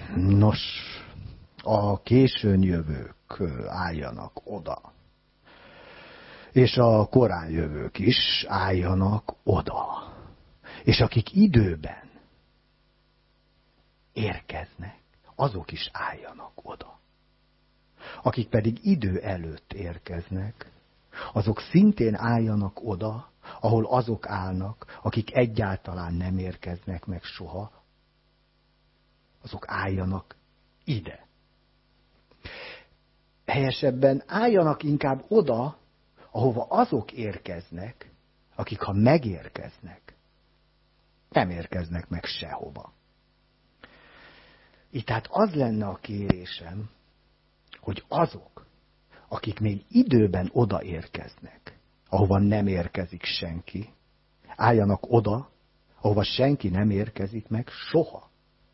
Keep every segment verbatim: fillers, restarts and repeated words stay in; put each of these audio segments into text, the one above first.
Nos, a későn jövők álljanak oda. És a korán jövők is álljanak oda. És akik időben érkeznek, azok is álljanak oda. Akik pedig idő előtt érkeznek, azok szintén álljanak oda, ahol azok állnak, akik egyáltalán nem érkeznek meg soha, azok álljanak ide. Helyesebben álljanak inkább oda, ahova azok érkeznek, akik ha megérkeznek, nem érkeznek meg sehova. Így tehát az lenne a kérésem, hogy azok, akik még időben odaérkeznek, ahova nem érkezik senki, álljanak oda, ahova senki nem érkezik meg soha.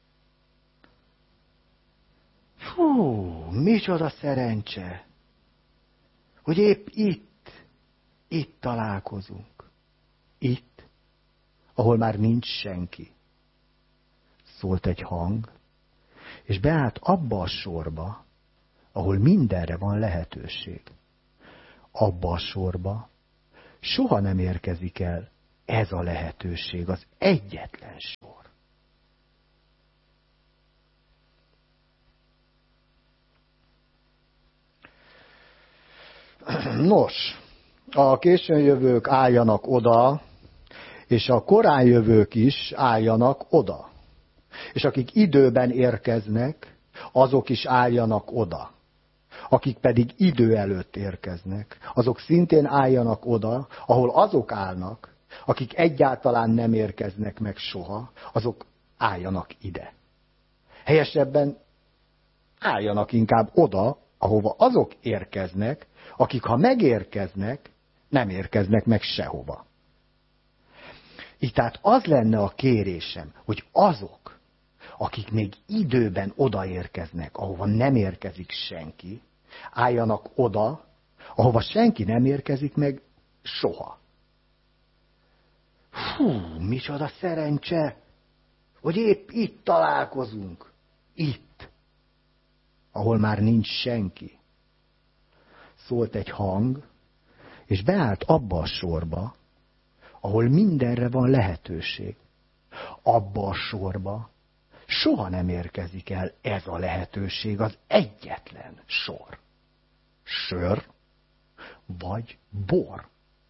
Hú, micsoda szerencse, hogy épp itt, itt találkozunk. Itt, ahol már nincs senki. Szólt egy hang, és beállt abba a sorba, ahol mindenre van lehetőség. Abba a sorba soha nem érkezik el ez a lehetőség, az egyetlen sor. Nos, a későn jövők álljanak oda, és a korán jövők is álljanak oda. És akik időben érkeznek, azok is álljanak oda. Akik pedig idő előtt érkeznek, azok szintén álljanak oda, ahol azok állnak, akik egyáltalán nem érkeznek meg soha, azok álljanak ide. Helyesebben álljanak inkább oda, ahova azok érkeznek, akik ha megérkeznek, nem érkeznek meg sehova. Így tehát az lenne a kérésem, hogy azok, akik még időben odaérkeznek, ahova nem érkezik senki, álljanak oda, ahova senki nem érkezik meg soha. Hú, micsoda szerencse, hogy épp itt találkozunk. Itt, ahol már nincs senki. Szólt egy hang, és beállt abba a sorba, ahol mindenre van lehetőség. Abba a sorba soha nem érkezik el ez a lehetőség, az egyetlen sor. Sör vagy bor.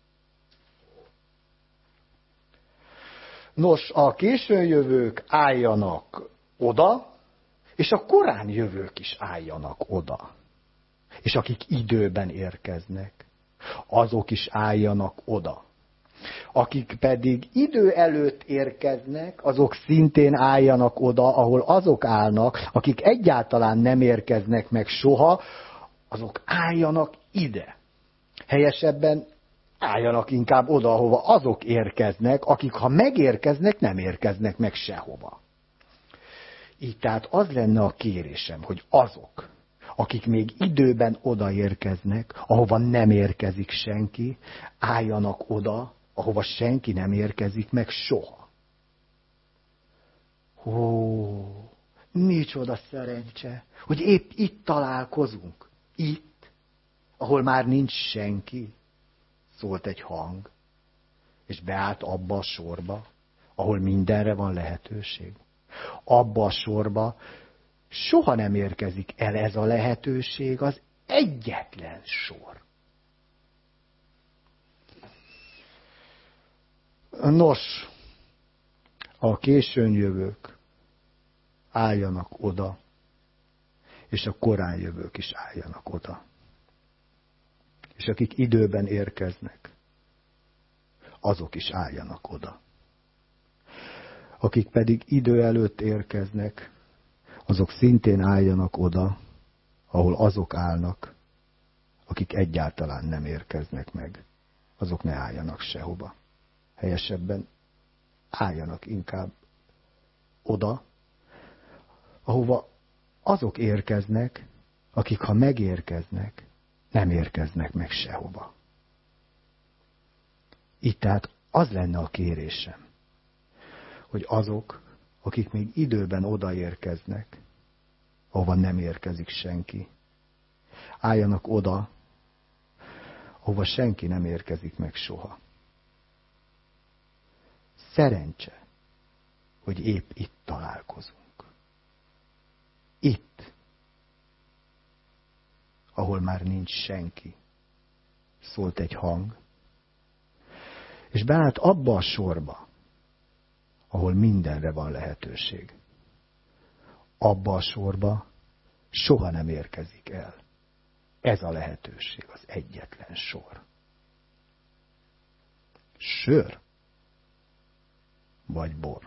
Nos, a későn jövők álljanak oda, és a korán jövők is álljanak oda. És akik időben érkeznek, azok is álljanak oda. Akik pedig idő előtt érkeznek, azok szintén álljanak oda, ahol azok állnak, akik egyáltalán nem érkeznek meg soha, azok álljanak ide. Helyesebben álljanak inkább oda, ahova azok érkeznek, akik ha megérkeznek, nem érkeznek meg sehova. Így tehát az lenne a kérésem, hogy azok, akik még időben odaérkeznek, ahova nem érkezik senki, álljanak oda, ahova senki nem érkezik meg soha. Ó, micsoda szerencse, hogy épp itt találkozunk. Itt, ahol már nincs senki. Szólt egy hang, és beállt abba a sorba, ahol mindenre van lehetőség. Abba a sorba soha nem érkezik el ez a lehetőség, az egyetlen sor. Nos, a későn jövők álljanak oda, és a korán jövők is álljanak oda. És akik időben érkeznek, azok is álljanak oda. Akik pedig idő előtt érkeznek, azok szintén álljanak oda, ahol azok állnak, akik egyáltalán nem érkeznek meg. Azok ne álljanak sehova. Helyesebben álljanak inkább oda, ahova azok érkeznek, akik ha megérkeznek, nem érkeznek meg sehova. Így tehát az lenne a kérésem, hogy azok, akik még időben odaérkeznek, ahova nem érkezik senki. Álljanak oda, ahova senki nem érkezik meg soha. Szerencse, hogy épp itt találkozunk. Itt, ahol már nincs senki, szólt egy hang, és beállt abba a sorba, ahol mindenre van lehetőség. Abba a sorba soha nem érkezik el. Ez a lehetőség, az egyetlen sor. Sör vagy bor.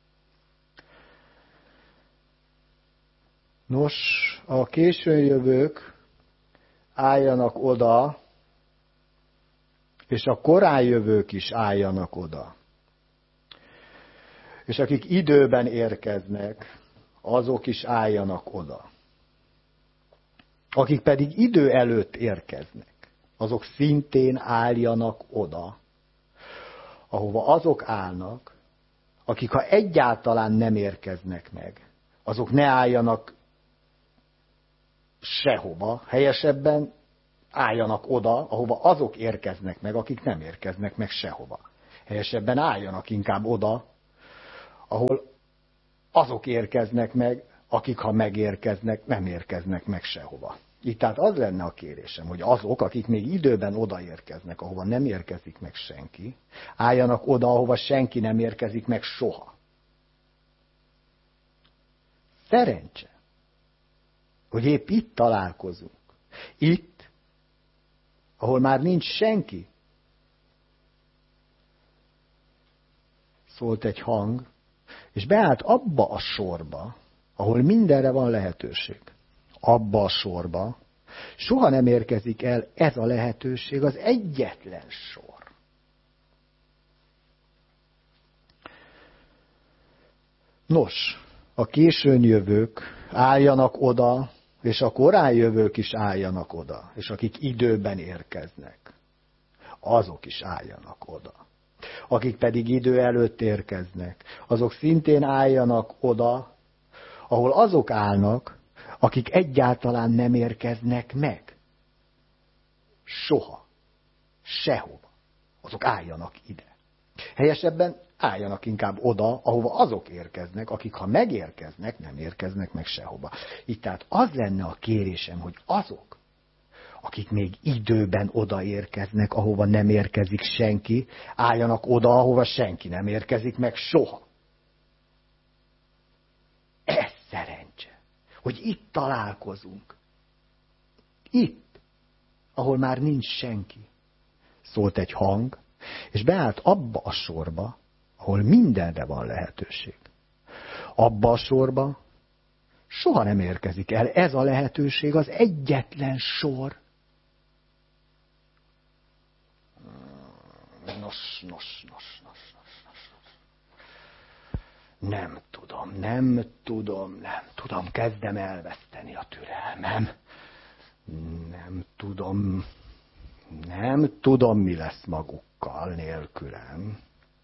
Nos, a későnjövők álljanak oda, és a koránjövők is álljanak oda. És akik időben érkeznek, azok is álljanak oda. Akik pedig idő előtt érkeznek, azok szintén álljanak oda, ahova azok állnak, akik ha egyáltalán nem érkeznek meg, azok ne álljanak sehova, helyesebben álljanak oda, ahova azok érkeznek meg, akik nem érkeznek meg sehova. Helyesebben álljanak inkább oda, ahol azok érkeznek meg, akik ha megérkeznek, nem érkeznek meg sehova. Így tehát az lenne a kérésem, hogy azok, akik még időben odaérkeznek, ahova nem érkezik meg senki, álljanak oda, ahova senki nem érkezik meg soha. Szerencse, hogy épp itt találkozunk. Itt, ahol már nincs senki. Szólt egy hang, és beállt abba a sorba, ahol mindenre van lehetőség. Abba a sorba soha nem érkezik el ez a lehetőség, az egyetlen sor. Nos, a későn jövők álljanak oda, és a korán jövők is álljanak oda, és akik időben érkeznek, azok is álljanak oda. Akik pedig idő előtt érkeznek, azok szintén álljanak oda, ahol azok állnak, akik egyáltalán nem érkeznek meg. Soha. Sehova. Azok álljanak ide. Helyesebben álljanak inkább oda, ahova azok érkeznek, akik ha megérkeznek, nem érkeznek meg sehova. Így tehát az lenne a kérésem, hogy azok, akik még időben odaérkeznek, ahova nem érkezik senki, álljanak oda, ahova senki nem érkezik meg soha. Ez szerencse, hogy itt találkozunk. Itt, ahol már nincs senki. Szólt egy hang, és beállt abba a sorba, ahol mindenre van lehetőség. Abba a sorba soha nem érkezik el. Ez a lehetőség, az egyetlen sor. Nos, nos, nos, nos, nos, nos. Nem tudom, nem tudom, nem tudom, kezdem elveszteni a türelmem. Nem tudom, nem tudom, mi lesz magukkal nélkülem.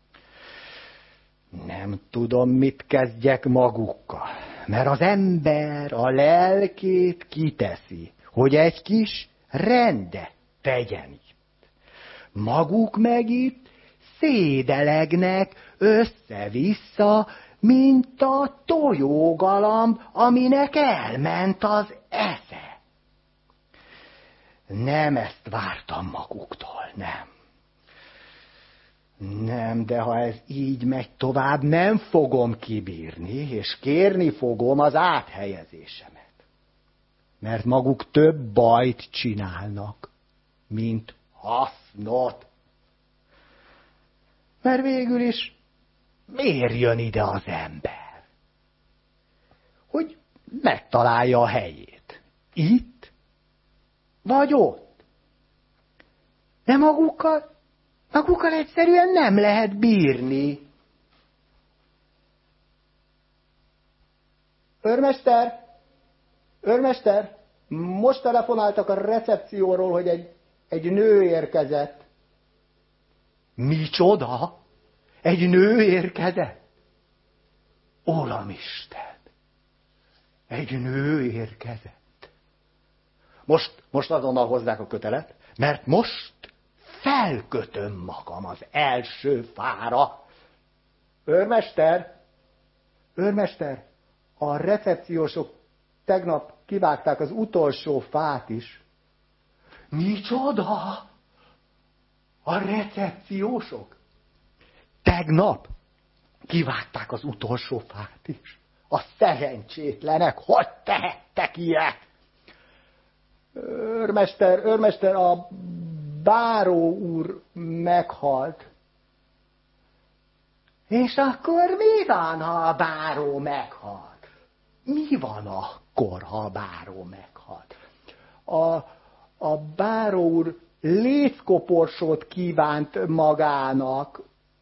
Nem tudom, mit kezdjek magukkal, mert az ember a lelkét kiteszi, hogy egy kis rendet tegyen itt. Maguk meg itt szédelegnek össze-vissza, mint a tojógalamb, aminek elment az esze. Nem ezt vártam maguktól, nem. Nem, de ha ez így megy tovább, nem fogom kibírni, és kérni fogom az áthelyezésemet. Mert maguk több bajt csinálnak, mint hasznot. Mert végül is miért jön ide az ember? Hogy megtalálja a helyét. Itt? Vagy ott? De magukkal? Magukkal egyszerűen nem lehet bírni. Őrmester! Őrmester! Most telefonáltak a recepcióról, hogy egy, egy nő érkezett. Micsoda? Egy nő érkezett? Uramisten! Egy nő érkezett. Most, most azonnal hozzák a kötelet, mert most felkötöm magam az első fára. Őrmester, őrmester, a recepciósok tegnap kivágták az utolsó fát is. Micsoda? A recepciósok? Tegnap kivágták az utolsó fát is. A szerencsétlenek, hogy tehettek ilyet? Őrmester, őrmester, a báró úr meghalt. És akkor mi van, ha a báró meghalt? Mi van akkor, ha a báró meghalt? A, a báró úr léckoporsót kívánt magának.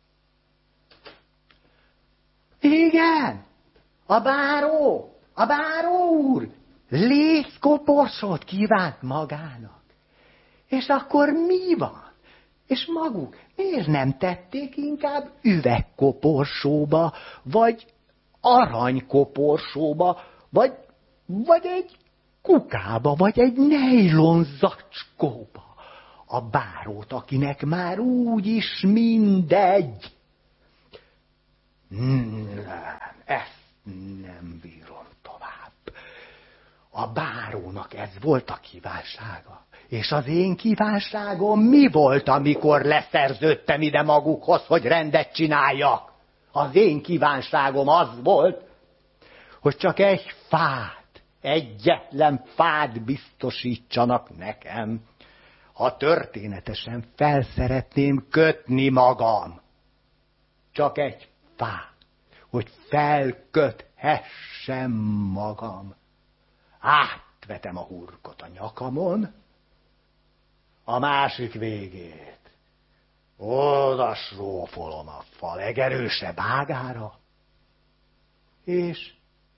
Igen, a báró, a báró úr léckoporsót kívánt magának. És akkor mi van? És maguk miért nem tették inkább üvegkoporsóba, vagy aranykoporsóba, vagy, vagy egy kukába, vagy egy nejlon zacskóba? A bárót, akinek már úgyis mindegy. Nem, ezt nem bírom tovább. A bárónak ez volt a kívánsága. És az én kívánságom mi volt, amikor leszerződtem ide magukhoz, hogy rendet csináljak? Az én kívánságom az volt, hogy csak egy fát, egyetlen fát biztosítsanak nekem, ha történetesen felszeretném kötni magam. Csak egy fát, hogy felköthessem magam. Átvetem a hurkot a nyakamon, a másik végét oda srófolom a fa legerősebb ágára, és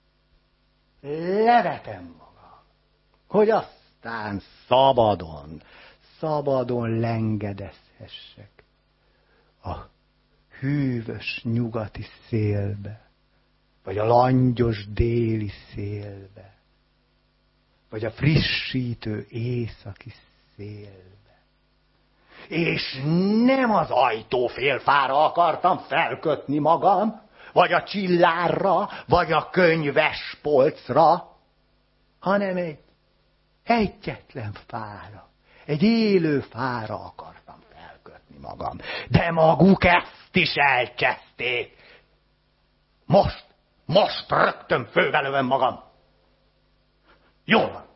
levetem magam, hogy aztán szabadon, szabadon lengedezhessek a hűvös nyugati szélbe, vagy a langyos déli szélbe, vagy a frissítő északi szélbe. És nem az ajtófélfára akartam felkötni magam, vagy a csillárra, vagy a könyves polcra, hanem egy egyetlen fára, egy élő fára akartam felkötni magam. De maguk ezt is elcseszték. Most, most rögtön fővelövöm magam. Jól van.